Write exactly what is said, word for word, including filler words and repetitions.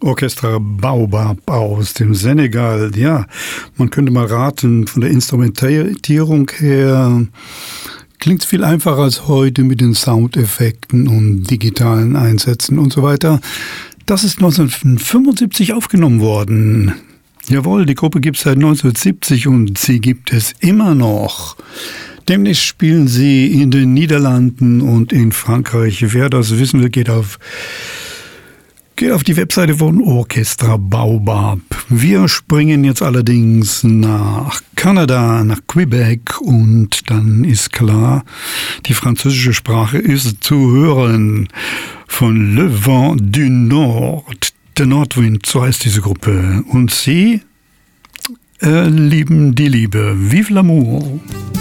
Orchestra Baobab aus dem Senegal. Ja, man könnte mal raten, von der Instrumentierung her klingt es viel einfacher als heute mit den Soundeffekten und digitalen Einsätzen und so weiter. Das ist neunzehnhundertfünfundsiebzig aufgenommen worden. Jawohl, die Gruppe gibt es seit neunzehnhundertsiebzig und sie gibt es immer noch. Demnächst spielen sie in den Niederlanden und in Frankreich. Wer das wissen will, geht auf, geht auf die Webseite von Orchestra Baobab. Wir springen jetzt allerdings nach Kanada, nach Quebec und dann ist klar, die französische Sprache ist zu hören von Le Vent du Nord. Der Nordwind, so heißt diese Gruppe. Und sie äh, lieben die Liebe. Vive l'amour!